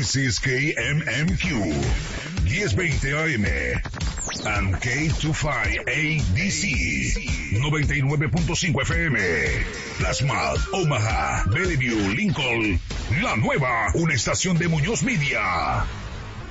This is KMMQ 1020 AM and K25ADC 99.5 FM. Plasma, Omaha, Bellevue, Lincoln. La nueva, una estación de Muñoz Media.